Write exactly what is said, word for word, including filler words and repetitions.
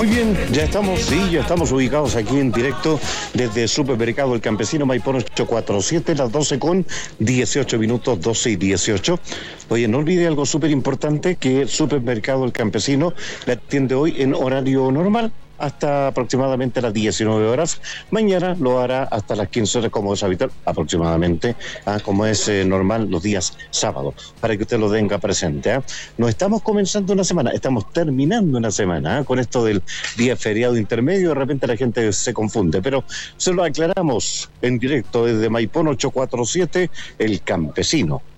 Muy bien, ya estamos, sí, ya estamos ubicados aquí en directo desde Supermercado El Campesino, Maipón ochocientos cuarenta y siete, las doce con dieciocho minutos, doce y dieciocho. Oye, no olvide algo súper importante, que Supermercado El Campesino le atiende hoy en horario normal hasta aproximadamente las diecinueve horas. Mañana lo hará hasta las quince horas, como es habitual, aproximadamente, ¿ah? como es eh, normal los días sábados, para que usted lo tenga presente. ¿ah? No estamos comenzando una semana, estamos terminando una semana, ¿ah? con esto del día feriado intermedio. De repente la gente se confunde, pero se lo aclaramos en directo desde Maipón ochocientos cuarenta y siete, El Campesino.